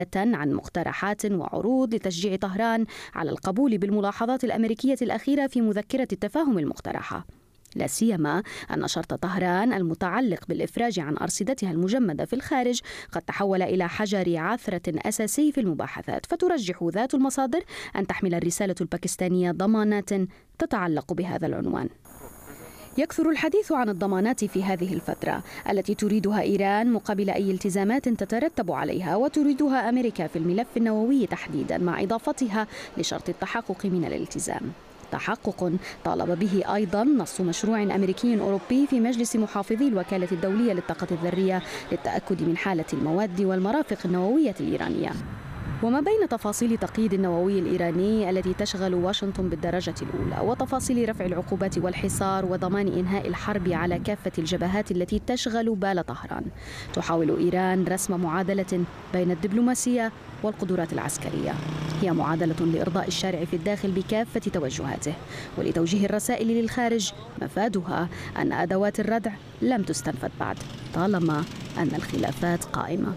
عن مقترحات وعروض لتشجيع طهران على القبول بالملاحظات الأمريكية الأخيرة في مذكرة التفاهم المقترحة، لا سيما أن شرط طهران المتعلق بالإفراج عن أرصدتها المجمدة في الخارج قد تحول إلى حجر عثرة أساسي في المباحثات. فترجح ذات المصادر أن تحمل الرسالة الباكستانية ضمانات تتعلق بهذا العنوان. يكثر الحديث عن الضمانات في هذه الفترة التي تريدها إيران مقابل أي التزامات تترتب عليها، وتريدها أمريكا في الملف النووي تحديدا، مع إضافتها لشرط التحقق من الالتزام، تحقق طالب به أيضا نص مشروع أمريكي أوروبي في مجلس محافظي الوكالة الدولية للطاقة الذرية للتأكد من حالة المواد والمرافق النووية الإيرانية. وما بين تفاصيل تقييد النووي الإيراني التي تشغل واشنطن بالدرجة الأولى، وتفاصيل رفع العقوبات والحصار وضمان إنهاء الحرب على كافة الجبهات التي تشغل بال طهران، تحاول إيران رسم معادلة بين الدبلوماسية والقدرات العسكرية. هي معادلة لإرضاء الشارع في الداخل بكافة توجهاته، ولتوجيه الرسائل للخارج مفادها أن أدوات الردع لم تستنفذ بعد، طالما أن الخلافات قائمة.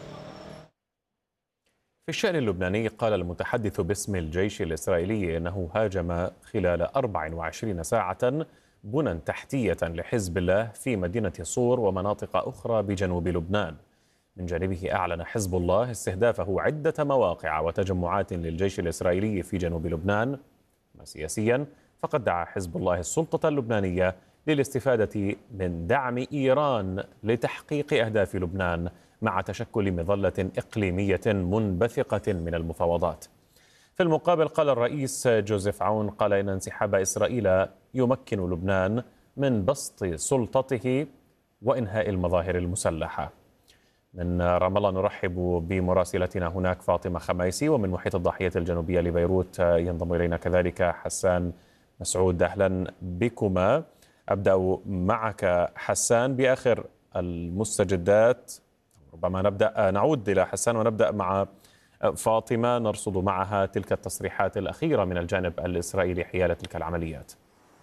في الشأن اللبناني، قال المتحدث باسم الجيش الإسرائيلي أنه هاجم خلال 24 ساعة بنى تحتية لحزب الله في مدينة صور ومناطق أخرى بجنوب لبنان. من جانبه أعلن حزب الله استهدافه عدة مواقع وتجمعات للجيش الإسرائيلي في جنوب لبنان. سياسيا، فقد دعا حزب الله السلطة اللبنانية للاستفادة من دعم إيران لتحقيق أهداف لبنان مع تشكل مظلة إقليمية منبثقة من المفاوضات. في المقابل، قال الرئيس جوزيف عون إن انسحاب إسرائيل يمكن لبنان من بسط سلطته وإنهاء المظاهر المسلحة. من رام الله نرحب بمراسلتنا هناك فاطمة خميسي، ومن محيط الضاحية الجنوبية لبيروت ينضم إلينا كذلك حسان مسعود. أهلا بكما. أبدأ معك حسان بآخر المستجدات، ربما نعود إلى حسان ونبدأ مع فاطمة نرصد معها تلك التصريحات الأخيرة من الجانب الإسرائيلي حيال تلك العمليات.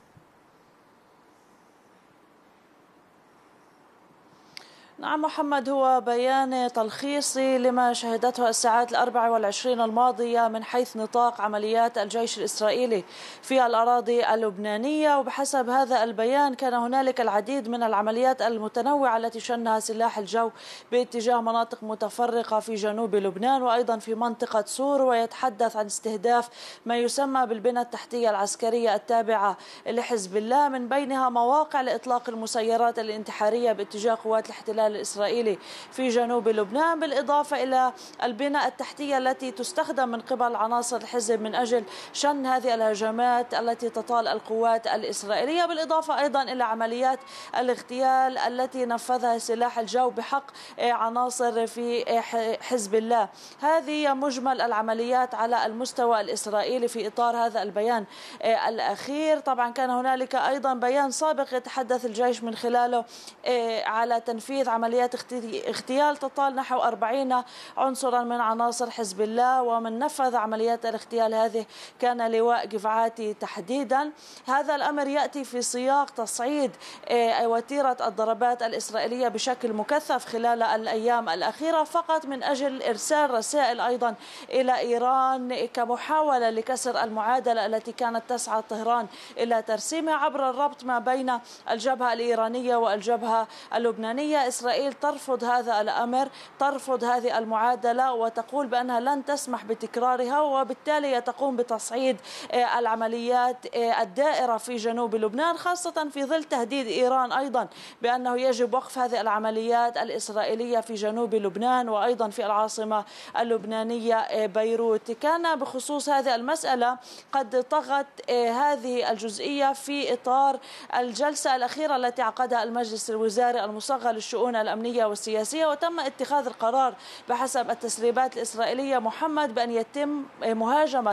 نعم محمد، هو بيان تلخيصي لما شهدته الساعات 24 الماضية من حيث نطاق عمليات الجيش الإسرائيلي في الأراضي اللبنانية. وبحسب هذا البيان كان هنالك العديد من العمليات المتنوعة التي شنها سلاح الجو باتجاه مناطق متفرقة في جنوب لبنان وأيضا في منطقة صور، ويتحدث عن استهداف ما يسمى بالبنى التحتية العسكرية التابعة لحزب الله، من بينها مواقع لإطلاق المسيرات الانتحارية باتجاه قوات الاحتلال الإسرائيلي في جنوب لبنان، بالإضافة إلى البنى التحتية التي تستخدم من قبل عناصر الحزب من أجل شن هذه الهجمات التي تطال القوات الإسرائيلية، بالإضافة أيضا إلى عمليات الاغتيال التي نفذها سلاح الجو بحق عناصر في حزب الله. هذه مجمل العمليات على المستوى الإسرائيلي في إطار هذا البيان الأخير. طبعا كان هنالك أيضا بيان سابق يتحدث الجيش من خلاله على تنفيذ عمليات اغتيال تطال نحو 40 عنصرا من عناصر حزب الله، ومن نفذ عمليات الاغتيال هذه كان لواء جفعاتي تحديدا. هذا الأمر يأتي في سياق تصعيد وتيرة الضربات الإسرائيلية بشكل مكثف خلال الأيام الأخيرة، فقط من أجل إرسال رسائل أيضا إلى إيران كمحاولة لكسر المعادلة التي كانت تسعى طهران إلى ترسيمها عبر الربط ما بين الجبهة الإيرانية والجبهة اللبنانية. إسرائيل ترفض هذا الأمر، ترفض هذه المعادلة، وتقول بأنها لن تسمح بتكرارها، وبالتالي تقوم بتصعيد العمليات الدائرة في جنوب لبنان، خاصة في ظل تهديد إيران أيضا بأنه يجب وقف هذه العمليات الإسرائيلية في جنوب لبنان وأيضا في العاصمة اللبنانية بيروت. كان بخصوص هذه المسألة قد طغت هذه الجزئية في إطار الجلسة الأخيرة التي عقدها المجلس الوزاري المصغر للشؤون الأمنية والسياسية، وتم اتخاذ القرار بحسب التسريبات الإسرائيلية محمد بأن يتم مهاجمة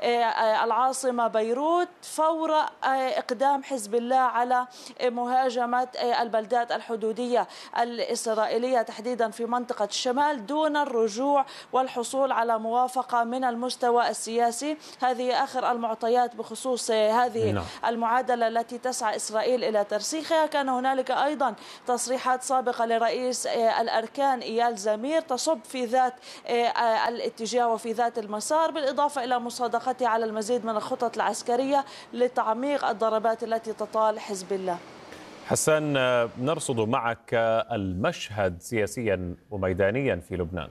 العاصمة بيروت فور إقدام حزب الله على مهاجمة البلدات الحدودية الإسرائيلية تحديدا في منطقة الشمال، دون الرجوع والحصول على موافقة من المستوى السياسي. هذه آخر المعطيات بخصوص هذه المعادلة التي تسعى إسرائيل إلى ترسيخها. كان هنالك أيضا تصريحات سابقة لرئيس الأركان إيال زمير تصب في ذات الاتجاه وفي ذات المسار، بالإضافة إلى مصادقته على المزيد من الخطط العسكرية لتعميق الضربات التي تطال حزب الله. حسان، نرصد معك المشهد سياسيا وميدانيا في لبنان.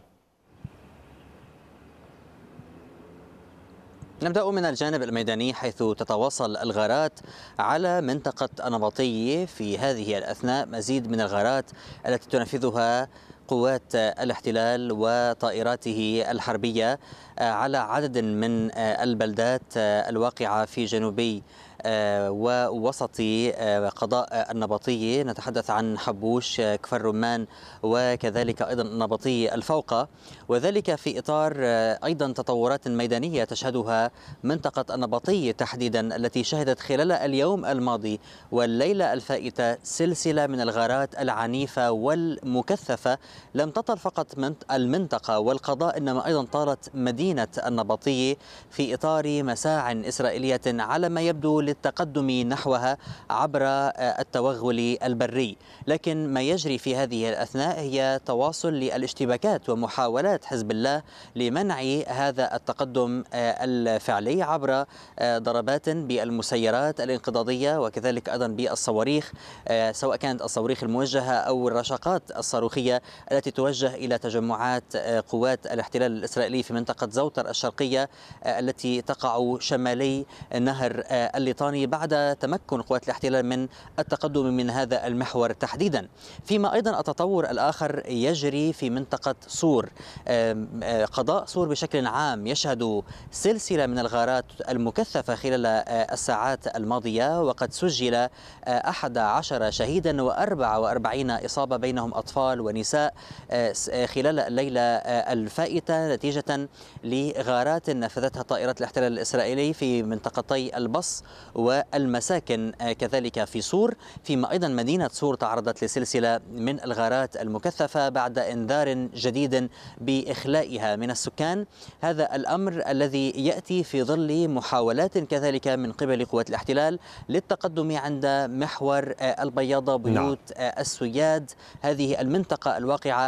نبدأ من الجانب الميداني، حيث تتواصل الغارات على منطقة النبطية في هذه الأثناء. مزيد من الغارات التي تنفذها قوات الاحتلال وطائراته الحربية على عدد من البلدات الواقعة في جنوبي ووسط قضاء النبطية. نتحدث عن حبوش، كفر رمان، وكذلك أيضا النبطية الفوقة، وذلك في إطار أيضا تطورات ميدانية تشهدها منطقة النبطية تحديدا، التي شهدت خلال اليوم الماضي والليلة الفائتة سلسلة من الغارات العنيفة والمكثفة لم تطل فقط المنطقة والقضاء، إنما أيضا طالت مدينة النبطية في إطار مساع إسرائيلية على ما يبدو للتقدم نحوها عبر التوغل البري. لكن ما يجري في هذه الأثناء هي تواصل للاشتباكات ومحاولات حزب الله لمنع هذا التقدم الفعلي عبر ضربات بالمسيرات الانقضاضية وكذلك أيضا بالصواريخ، سواء كانت الصواريخ الموجهة أو الرشقات الصاروخية التي توجه إلى تجمعات قوات الاحتلال الإسرائيلي في منطقة زوتر الشرقية التي تقع شمالي نهر الليطاني بعد تمكن قوات الاحتلال من التقدم من هذا المحور تحديدا. فيما أيضا التطور الآخر يجري في منطقة صور. قضاء صور بشكل عام يشهد سلسلة من الغارات المكثفة خلال الساعات الماضية، وقد سجل 11 شهيدا و44 إصابة بينهم أطفال ونساء خلال الليلة الفائتة نتيجة لغارات نفذتها طائرات الاحتلال الإسرائيلي في منطقتي البص والمساكن كذلك في صور. فيما أيضا مدينة صور تعرضت لسلسلة من الغارات المكثفة بعد إنذار جديد بإخلائها من السكان. هذا الأمر الذي يأتي في ظل محاولات كذلك من قبل قوات الاحتلال للتقدم عند محور البياضة، بيوت السياد، هذه المنطقة الواقعة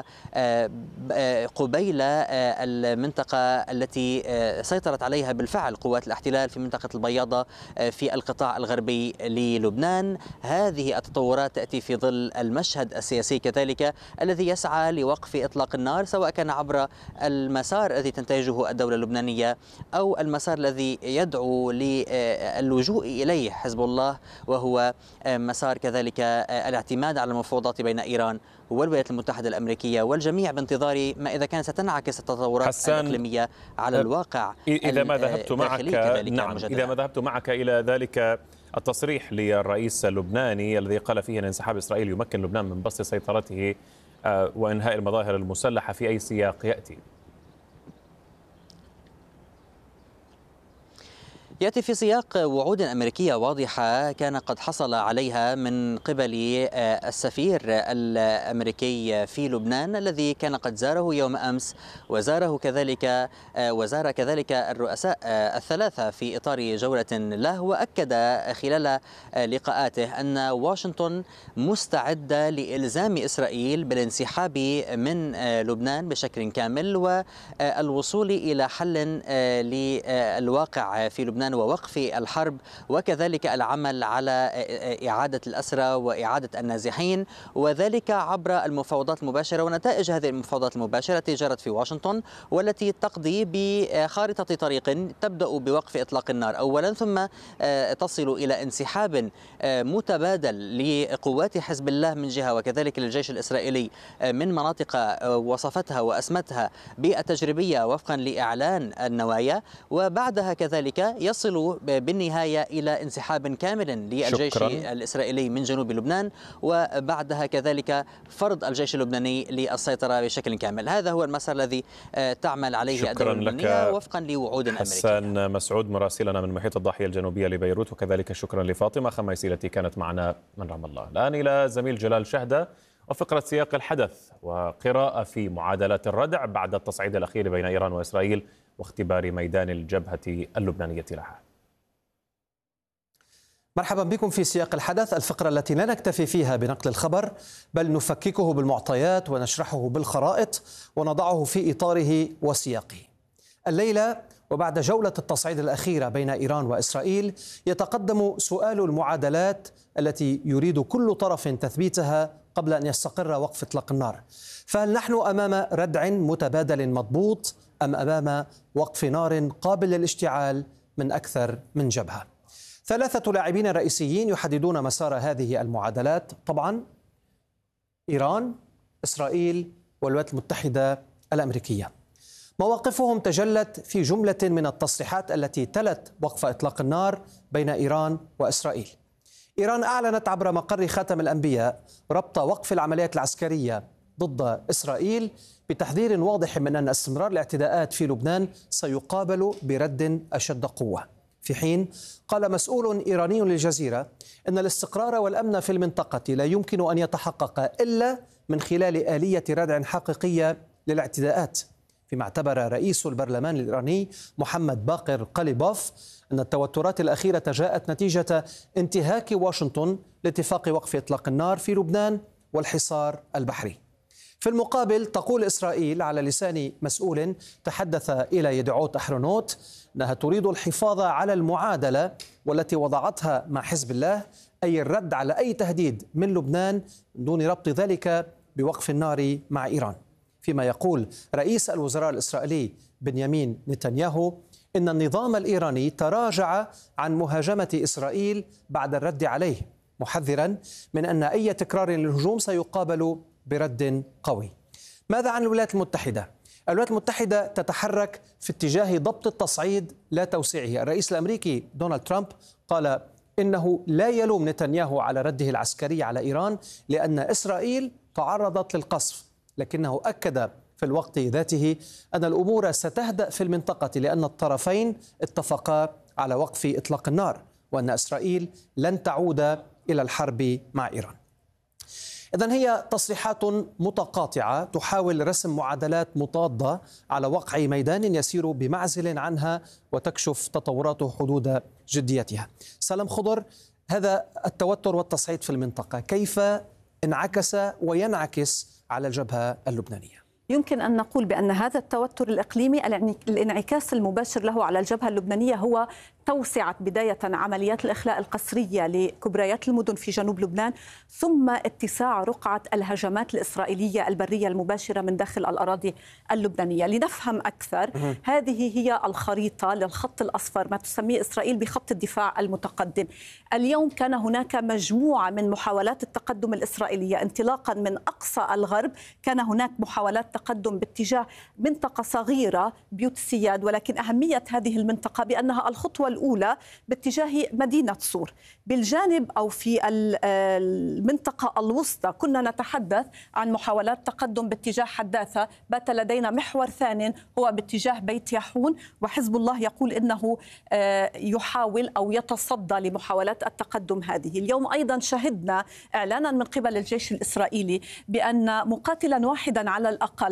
قبيل المنطقة التي سيطرت عليها بالفعل قوات الاحتلال في منطقة البياضة في القطاع الغربي للبنان. هذه التطورات تأتي في ظل المشهد السياسي كذلك الذي يسعى لوقف إطلاق النار، سواء كان عبر المسار الذي تنتهجه الدولة اللبنانية أو المسار الذي يدعو للجوء إليه حزب الله، وهو مسار كذلك الاعتماد على المفاوضات بين إيران والولايات المتحدة الأمريكية، والجميع بانتظار ما إذا كانت ستنعكس التطورات الإقليمية على الواقع إذا ما ذهبت معك نعم إذا ما ذهبت معك إلى ذلك التصريح للرئيس اللبناني الذي قال فيه أن انسحاب إسرائيل يمكن لبنان من بسط سيطرته وإنهاء المظاهر المسلحة، في أي سياق يأتي؟ يأتي في سياق وعود أمريكية واضحة كان قد حصل عليها من قبل السفير الأمريكي في لبنان الذي كان قد زاره يوم أمس، وزار كذلك الرؤساء الثلاثة في إطار جولة له، وأكد خلال لقاءاته أن واشنطن مستعدة لإلزام إسرائيل بالانسحاب من لبنان بشكل كامل والوصول إلى حل للواقع في لبنان ووقف الحرب، وكذلك العمل على إعادة الأسرى وإعادة النازحين، وذلك عبر المفاوضات المباشرة ونتائج هذه المفاوضات المباشرة التي جرت في واشنطن، والتي تقضي بخارطة طريق تبدأ بوقف إطلاق النار أولا، ثم تصل إلى انسحاب متبادل لقوات حزب الله من جهة وكذلك للجيش الإسرائيلي من مناطق وصفتها وأسمتها بالتجريبية وفقا لإعلان النوايا، وبعدها كذلك يصل بالنهاية إلى انسحاب كامل للجيش الإسرائيلي من جنوب لبنان، وبعدها كذلك فرض الجيش اللبناني للسيطرة بشكل كامل. هذا هو المسار الذي تعمل عليه الدولة اللبنانية وفقا لوعود أمريكية. حسان مسعود مراسلنا من محيط الضاحية الجنوبية لبيروت، وكذلك شكرا لفاطمة خميسي التي كانت معنا من رام الله. الآن إلى زميل جلال شهدة وفقرة سياق الحدث وقراءة في معادلات الردع بعد التصعيد الأخير بين إيران وإسرائيل واختبار ميدان الجبهة اللبنانية لها. مرحبا بكم في سياق الحدث، الفقرة التي لا نكتفي فيها بنقل الخبر بل نفككه بالمعطيات ونشرحه بالخرائط ونضعه في إطاره وسياقه. الليلة وبعد جولة التصعيد الأخيرة بين إيران وإسرائيل يتقدم سؤال المعادلات التي يريد كل طرف تثبيتها قبل أن يستقر وقف إطلاق النار. فهل نحن أمام ردع متبادل مضبوط أم أمام وقف نار قابل للاشتعال من أكثر من جبهة؟ 3 لاعبين رئيسيين يحددون مسار هذه المعادلات، طبعا إيران، إسرائيل والولايات المتحدة الأمريكية. مواقفهم تجلت في جملة من التصريحات التي تلت وقف إطلاق النار بين إيران وإسرائيل. إيران أعلنت عبر مقر خاتم الأنبياء ربط وقف العمليات العسكرية ضد إسرائيل بتحذير واضح من أن استمرار الاعتداءات في لبنان سيقابل برد أشد قوة، في حين قال مسؤول إيراني للجزيرة أن الاستقرار والأمن في المنطقة لا يمكن أن يتحقق إلا من خلال آلية ردع حقيقية للاعتداءات، فيما اعتبر رئيس البرلمان الإيراني محمد باقر قليبوف أن التوترات الأخيرة جاءت نتيجة انتهاك واشنطن لاتفاق وقف إطلاق النار في لبنان والحصار البحري. في المقابل تقول إسرائيل على لسان مسؤول تحدث إلى يدعوت أحرنوت أنها تريد الحفاظ على المعادلة والتي وضعتها مع حزب الله، أي الرد على أي تهديد من لبنان من دون ربط ذلك بوقف النار مع إيران. فيما يقول رئيس الوزراء الإسرائيلي بنيامين نتنياهو إن النظام الإيراني تراجع عن مهاجمة إسرائيل بعد الرد عليه، محذرا من أن أي تكرار للهجوم سيقابل برد قوي. ماذا عن الولايات المتحدة؟ الولايات المتحدة تتحرك في اتجاه ضبط التصعيد لا توسيعه. الرئيس الأمريكي دونالد ترامب قال إنه لا يلوم نتنياهو على رده العسكري على إيران لأن إسرائيل تعرضت للقصف، لكنه أكد في الوقت ذاته أن الأمور ستهدأ في المنطقة لأن الطرفين اتفقا على وقف إطلاق النار وأن إسرائيل لن تعود إلى الحرب مع إيران. إذن هي تصريحات متقاطعة تحاول رسم معادلات مضادة على وقع ميدان يسير بمعزل عنها وتكشف تطورات حدود جديتها. سلام خضر، هذا التوتر والتصعيد في المنطقة كيف انعكس وينعكس على الجبهة اللبنانية؟ يمكن أن نقول بأن هذا التوتر الإقليمي الانعكاس المباشر له على الجبهة اللبنانية هو توسعة بداية عمليات الإخلاء القسرية لكبريات المدن في جنوب لبنان، ثم اتساع رقعة الهجمات الإسرائيلية البرية المباشرة من داخل الأراضي اللبنانية. لنفهم أكثر، هذه هي الخريطة للخط الأصفر، ما تسميه إسرائيل بخط الدفاع المتقدم. اليوم كان هناك مجموعة من محاولات التقدم الإسرائيلية انطلاقا من أقصى الغرب. كان هناك محاولات تقدم باتجاه منطقة صغيرة بيوت السياد، ولكن أهمية هذه المنطقة بأنها الخطوة الأولى باتجاه مدينة صور. بالجانب أو في المنطقة الوسطى كنا نتحدث عن محاولات تقدم باتجاه حداثة، بات لدينا محور ثاني هو باتجاه بيت يحون، وحزب الله يقول إنه يحاول أو يتصدى لمحاولات التقدم هذه. اليوم أيضا شهدنا إعلانا من قبل الجيش الإسرائيلي بأن مقاتلا واحدا على الأقل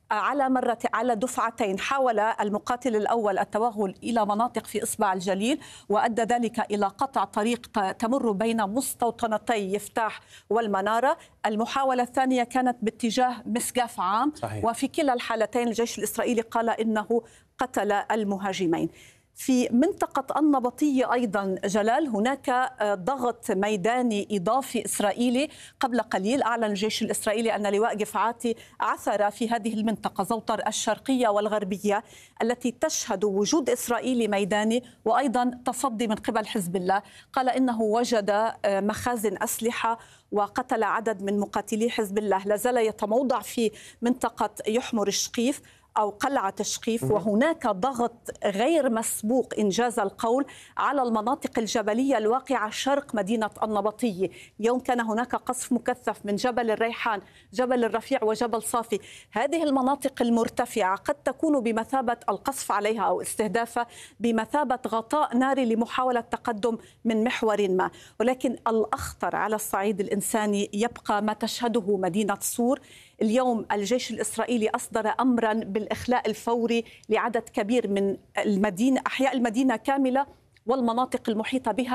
على دفعتين حاول المقاتل الأول التوغل إلى مناطق في إصبع الجليل، وأدى ذلك إلى قطع طريق تمر بين مستوطنتي يفتاح والمنارة. المحاولة الثانية كانت باتجاه مسقف عام، صحيح. وفي كلا الحالتين الجيش الإسرائيلي قال إنه قتل المهاجمين. في منطقة النبطية أيضا جلال هناك ضغط ميداني إضافي إسرائيلي. قبل قليل أعلن الجيش الإسرائيلي أن لواء جفعاتي عثر في هذه المنطقة زوطر الشرقية والغربية التي تشهد وجود إسرائيلي ميداني وأيضا تصدي من قبل حزب الله. قال إنه وجد مخازن أسلحة وقتل عدد من مقاتلي حزب الله. لازال يتموضع في منطقة يحمر الشقيف أو قلعة شقيف، وهناك ضغط غير مسبوق إنجاز القول على المناطق الجبلية الواقعة شرق مدينة النبطية. اليوم كان هناك قصف مكثف من جبل الريحان، جبل الرفيع وجبل صافي. هذه المناطق المرتفعة قد تكون بمثابة القصف عليها أو استهدافها بمثابة غطاء ناري لمحاولة تقدم من محور ما. ولكن الأخطر على الصعيد الإنساني يبقى ما تشهده مدينة صور. اليوم الجيش الإسرائيلي أصدر أمرا بالإخلاء الفوري لعدد كبير من أحياء المدينة كاملة والمناطق المحيطة بها.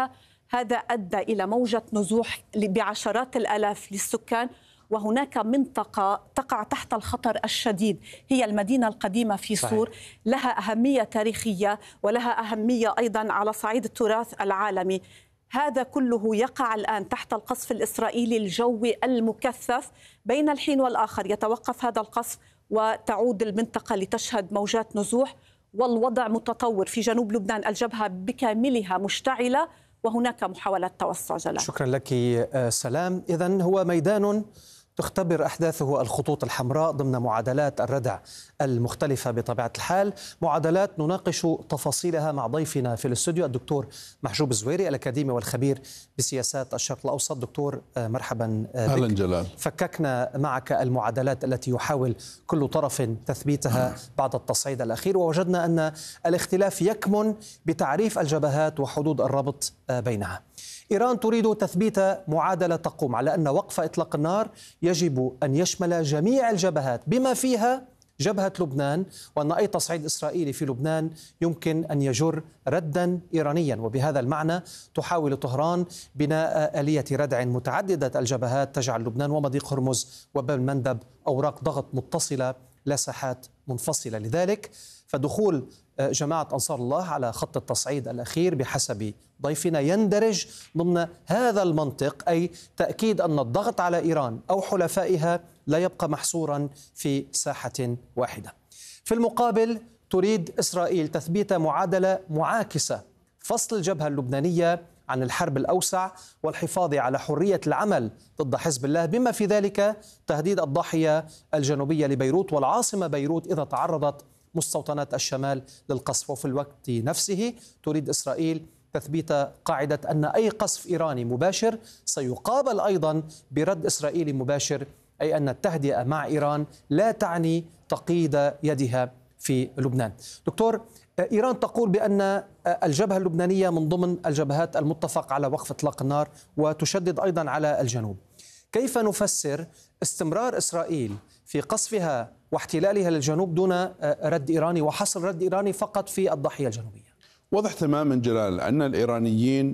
هذا أدى إلى موجة نزوح بعشرات الآلاف للسكان، وهناك منطقة تقع تحت الخطر الشديد هي المدينة القديمة في صور. لها أهمية تاريخية ولها أهمية أيضا على صعيد التراث العالمي. هذا كله يقع الآن تحت القصف الإسرائيلي الجوي المكثف. بين الحين والآخر يتوقف هذا القصف وتعود المنطقة لتشهد موجات نزوح، والوضع متطور في جنوب لبنان. الجبهة بكاملها مشتعلة وهناك محاولات توسع. جلال، شكرا لك سلام. إذن هو ميدان تختبر أحداثه الخطوط الحمراء ضمن معادلات الردع المختلفة بطبيعة الحال، معادلات نناقش تفاصيلها مع ضيفنا في الاستوديو الدكتور محجوب الزويري الأكاديمي والخبير بسياسات الشرق الأوسط. دكتور مرحبا بك. أهلا جلال. فككنا معك المعادلات التي يحاول كل طرف تثبيتها بعد التصعيد الأخير، ووجدنا أن الاختلاف يكمن بتعريف الجبهات وحدود الربط بينها. إيران تريد تثبيت معادلة تقوم على أن وقف إطلاق النار يجب أن يشمل جميع الجبهات بما فيها جبهة لبنان، وأن أي تصعيد إسرائيلي في لبنان يمكن أن يجر ردا إيرانيا. وبهذا المعنى تحاول طهران بناء آلية ردع متعددة الجبهات تجعل لبنان ومضيق هرمز وباب المندب أوراق ضغط متصلة لا ساحات منفصلة. لذلك فدخول جماعة أنصار الله على خط التصعيد الأخير بحسب ضيفنا يندرج ضمن هذا المنطق، أي تأكيد أن الضغط على إيران أو حلفائها لا يبقى محصورا في ساحة واحدة. في المقابل تريد إسرائيل تثبيت معادلة معاكسة، فصل الجبهة اللبنانية عن الحرب الأوسع والحفاظ على حرية العمل ضد حزب الله، بما في ذلك تهديد الضاحية الجنوبية لبيروت والعاصمة بيروت إذا تعرضت مستوطنات الشمال للقصف. وفي الوقت نفسه تريد إسرائيل تثبيت قاعدة أن أي قصف إيراني مباشر سيقابل أيضا برد إسرائيلي مباشر، أي أن التهدئة مع إيران لا تعني تقييد يدها في لبنان. دكتور، إيران تقول بأن الجبهة اللبنانية من ضمن الجبهات المتفق على وقف إطلاق النار وتشدد أيضا على الجنوب. كيف نفسر استمرار إسرائيل في قصفها واحتلالها للجنوب دون رد إيراني وحصر رد إيراني فقط في الضاحية الجنوبية؟ واضح تماما جلال أن الإيرانيين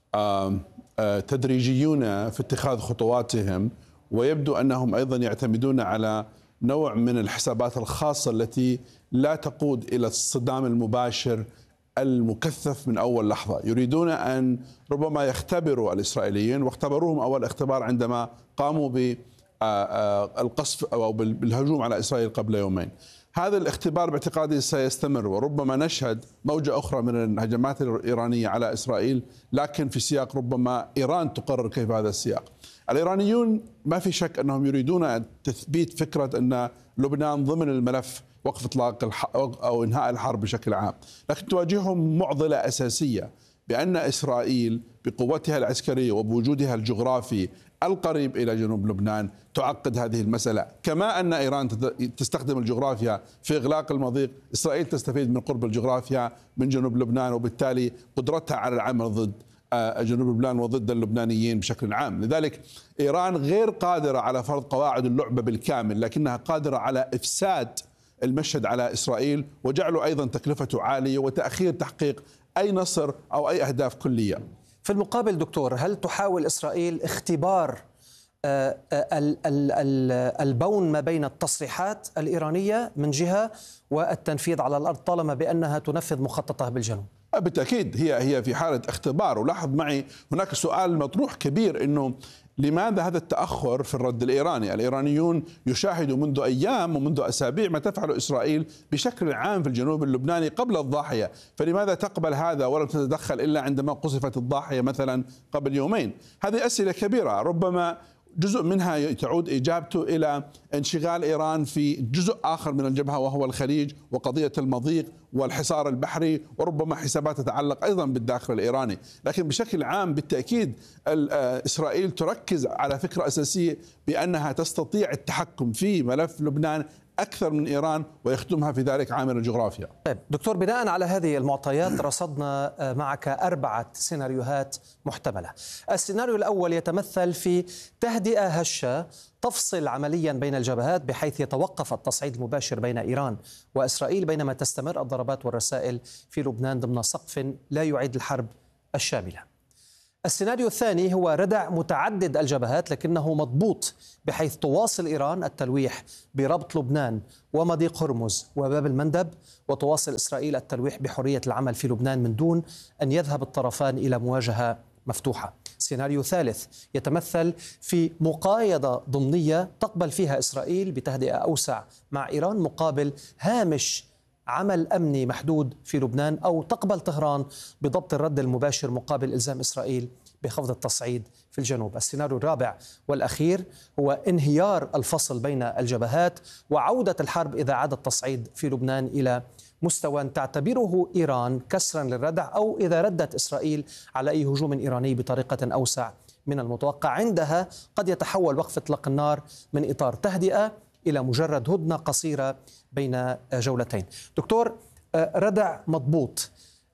تدريجيون في اتخاذ خطواتهم، ويبدو أنهم أيضا يعتمدون على نوع من الحسابات الخاصة التي لا تقود إلى الصدام المباشر المكثف من أول لحظة. يريدون أن ربما يختبروا الإسرائيليين، واختبروهم أول اختبار عندما قاموا بالقصف أو بالهجوم على إسرائيل قبل يومين. هذا الاختبار باعتقادي سيستمر، وربما نشهد موجة أخرى من الهجمات الإيرانية على إسرائيل، لكن في سياق ربما إيران تقرر كيف هذا السياق. الإيرانيون ما في شك أنهم يريدون تثبيت فكرة أن لبنان ضمن الملف وقف إطلاق أو إنهاء الحرب بشكل عام، لكن تواجههم معضلة أساسية بأن إسرائيل بقوتها العسكرية وبوجودها الجغرافي القريب إلى جنوب لبنان تعقد هذه المسألة. كما أن إيران تستخدم الجغرافيا في إغلاق المضيق، إسرائيل تستفيد من قرب الجغرافيا من جنوب لبنان، وبالتالي قدرتها على العمل ضد جنوب لبنان وضد اللبنانيين بشكل عام. لذلك إيران غير قادرة على فرض قواعد اللعبة بالكامل، لكنها قادرة على إفساد المشهد على إسرائيل وجعله أيضا تكلفته عالية وتأخير تحقيق أي نصر أو أي أهداف كلية. في المقابل دكتور، هل تحاول إسرائيل اختبار البون ما بين التصريحات الإيرانية من جهة والتنفيذ على الأرض طالما بأنها تنفذ مخططها بالجنوب؟ بالتأكيد هي في حالة اختبار. ولاحظ معي هناك سؤال مطروح كبير، إنه لماذا هذا التأخر في الرد الإيراني؟ الإيرانيون يشاهدوا منذ أيام ومنذ أسابيع ما تفعله إسرائيل بشكل عام في الجنوب اللبناني قبل الضاحية، فلماذا تقبل هذا ولم تتدخل إلا عندما قصفت الضاحية مثلا قبل يومين؟ هذه أسئلة كبيرة، ربما جزء منها تعود إجابته إلى انشغال إيران في جزء آخر من الجبهة وهو الخليج وقضية المضيق والحصار البحري، وربما حسابات تتعلق أيضا بالداخل الإيراني. لكن بشكل عام بالتأكيد إسرائيل تركز على فكرة أساسية بأنها تستطيع التحكم في ملف لبنان أكثر من إيران ويخدمها في ذلك عامل الجغرافيا. طيب دكتور، بناء على هذه المعطيات رصدنا معك 4 سيناريوهات محتملة. السيناريو الأول يتمثل في تهدئة هشة تفصل عمليا بين الجبهات بحيث يتوقف التصعيد المباشر بين إيران وإسرائيل بينما تستمر الضربات والرسائل في لبنان ضمن سقف لا يعيد الحرب الشاملة. السيناريو الثاني هو ردع متعدد الجبهات لكنه مضبوط، بحيث تواصل إيران التلويح بربط لبنان ومضيق هرمز وباب المندب، وتواصل إسرائيل التلويح بحرية العمل في لبنان من دون أن يذهب الطرفان إلى مواجهة مفتوحة. سيناريو ثالث يتمثل في مقايضة ضمنية تقبل فيها إسرائيل بتهدئة أوسع مع إيران مقابل هامش عمل أمني محدود في لبنان، أو تقبل طهران بضبط الرد المباشر مقابل إلزام إسرائيل بخفض التصعيد في الجنوب. السيناريو الرابع والأخير هو انهيار الفصل بين الجبهات وعودة الحرب إذا عاد التصعيد في لبنان إلى مستوى تعتبره إيران كسرا للردع، أو إذا ردت إسرائيل على أي هجوم إيراني بطريقة أوسع من المتوقع. عندها قد يتحول وقف إطلاق النار من إطار تهدئة إلى مجرد هدنة قصيرة بين جولتين. دكتور، ردع مضبوط،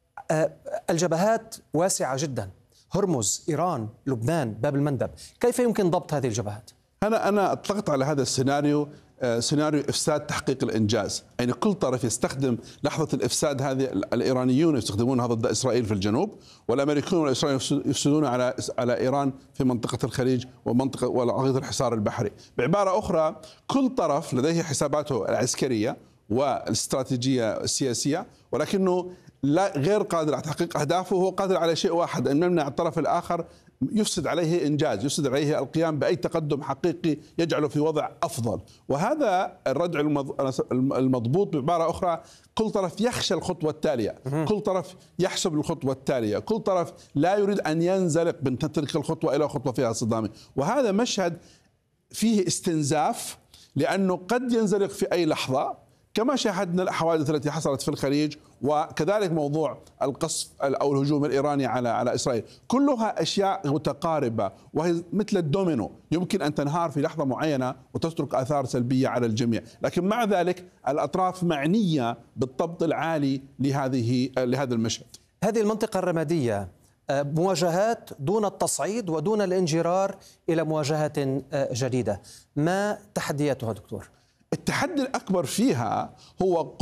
الجبهات واسعة جدا، هرمز، إيران، لبنان، باب المندب، كيف يمكن ضبط هذه الجبهات؟ أنا أطلقت على هذا السيناريو سيناريو إفساد تحقيق الإنجاز، يعني كل طرف يستخدم لحظة الإفساد هذه. الإيرانيون يستخدمونها ضد إسرائيل في الجنوب، والأمريكيون والإسرائيليون يفسدون على إيران في منطقة الخليج ومنطقة وعقيدة الحصار البحري. بعبارة أخرى، كل طرف لديه حساباته العسكرية والاستراتيجية السياسية، ولكنه لا غير قادر على تحقيق أهدافه. هو قادر على شيء واحد، أن يمنع الطرف الآخر، يفسد عليه إنجاز، يفسد عليه القيام بأي تقدم حقيقي يجعله في وضع أفضل. وهذا الردع المضبوط. بعبارة أخرى، كل طرف يخشى الخطوة التالية، كل طرف يحسب الخطوة التالية، كل طرف لا يريد أن ينزلق من تلك الخطوة إلى خطوة فيها صدام. وهذا مشهد فيه استنزاف، لأنه قد ينزلق في أي لحظة، كما شاهدنا الحوادث التي حصلت في الخليج، وكذلك موضوع القصف أو الهجوم الإيراني على إسرائيل. كلها أشياء متقاربة، وهي مثل الدومينو، يمكن أن تنهار في لحظة معينة وتترك آثار سلبية على الجميع. لكن مع ذلك الأطراف معنية بالضبط العالي لهذا المشهد. هذه المنطقة الرمادية، مواجهات دون التصعيد ودون الانجرار إلى مواجهة جديدة، ما تحدياتها دكتور؟ التحدي الأكبر فيها هو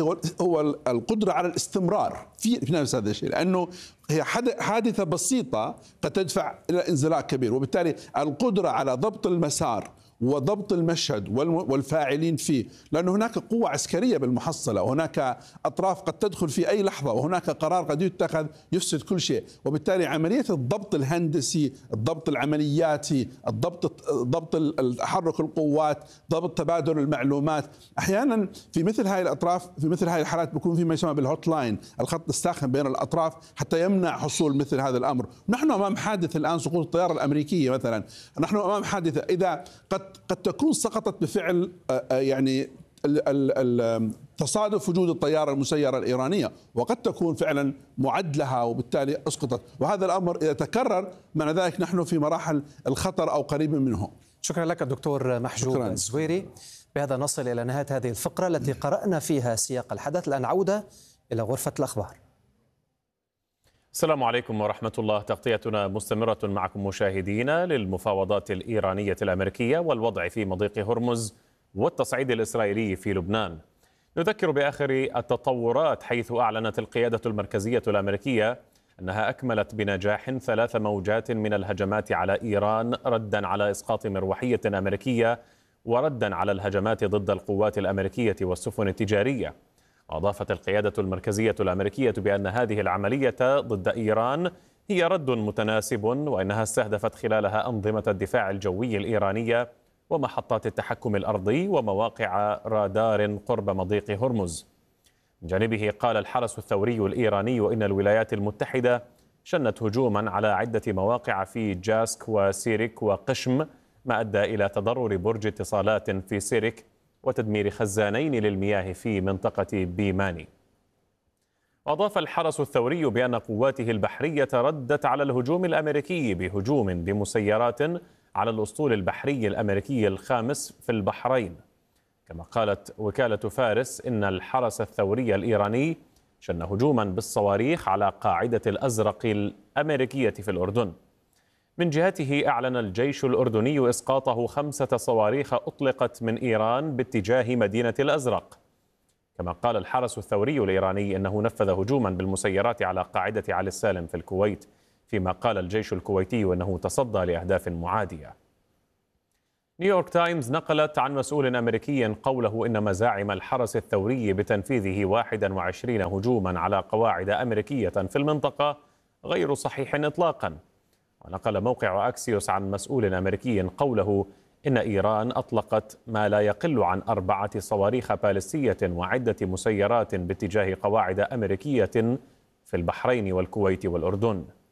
القدرة على الاستمرار في نفس هذا الشيء، لأنه هي حادثة بسيطة قد تدفع إلى انزلاق كبير، وبالتالي القدرة على ضبط المسار وضبط المشهد والفاعلين فيه، لأن هناك قوة عسكرية بالمحصلة، وهناك أطراف قد تدخل في أي لحظة، وهناك قرار قد يتخذ يفسد كل شيء. وبالتالي عملية الضبط الهندسي، الضبط العملياتي، ضبط تحرك القوات، ضبط تبادل المعلومات، أحيانا في مثل هذه الأطراف، في مثل هذه الحالات بيكون في ما يسمى بالهوت لاين، الخط الساخن بين الأطراف حتى يمنع حصول مثل هذا الأمر. نحن أمام حادث الآن، سقوط الطيارة الأمريكية مثلا، نحن أمام حادثة إذا قد تكون سقطت بفعل يعني تصادف وجود الطيارة المسيرة الإيرانية، وقد تكون فعلا معد لها وبالتالي أسقطت. وهذا الأمر إذا تكرر معنى ذلك نحن في مراحل الخطر أو قريب منه. شكرا لك الدكتور محجوب الزويري. بهذا نصل إلى نهاية هذه الفقرة التي قرأنا فيها سياق الحدث. الآن عودة إلى غرفة الأخبار. السلام عليكم ورحمة الله. تغطيتنا مستمرة معكم مشاهدينا للمفاوضات الإيرانية الأمريكية والوضع في مضيق هرمز والتصعيد الإسرائيلي في لبنان. نذكر بآخر التطورات، حيث أعلنت القيادة المركزية الأمريكية أنها أكملت بنجاح 3 موجات من الهجمات على إيران، ردا على إسقاط مروحية أمريكية وردا على الهجمات ضد القوات الأمريكية والسفن التجارية. أضافت القيادة المركزية الأمريكية بأن هذه العملية ضد إيران هي رد متناسب، وإنها استهدفت خلالها أنظمة الدفاع الجوي الإيرانية ومحطات التحكم الأرضي ومواقع رادار قرب مضيق هرمز. من جانبه قال الحرس الثوري الإيراني إن الولايات المتحدة شنت هجوما على عدة مواقع في جاسك وسيرك وقشم، ما أدى إلى تضرر برج اتصالات في سيرك وتدمير خزانين للمياه في منطقة بيماني. وأضاف الحرس الثوري بأن قواته البحرية ردت على الهجوم الأمريكي بهجوم بمسيرات على الأسطول البحري الأمريكي الخامس في البحرين. كما قالت وكالة فارس إن الحرس الثوري الإيراني شن هجوما بالصواريخ على قاعدة الأزرق الأمريكية في الأردن. من جهته أعلن الجيش الأردني إسقاطه 5 صواريخ أطلقت من إيران باتجاه مدينة الأزرق. كما قال الحرس الثوري الإيراني إنه نفذ هجوما بالمسيرات على قاعدة علي السالم في الكويت فيما قال الجيش الكويتي أنه تصدى لأهداف معادية. نيويورك تايمز نقلت عن مسؤول أمريكي قوله إن مزاعم الحرس الثوري بتنفيذه 21 هجوما على قواعد أمريكية في المنطقة غير صحيح إطلاقا. ونقل موقع أكسيوس عن مسؤول أمريكي قوله إن إيران أطلقت ما لا يقل عن 4 صواريخ باليستية وعدة مسيرات باتجاه قواعد أمريكية في البحرين والكويت والأردن.